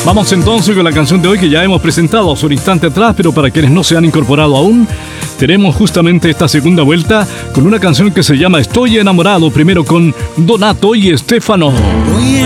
Vamos entonces con la canción de hoy que ya hemos presentado hace un instante atrás, pero para quienes no se han incorporado aún, tenemos justamente esta segunda vuelta con una canción que se llama Estoy enamorado, primero con Donato y Stefano.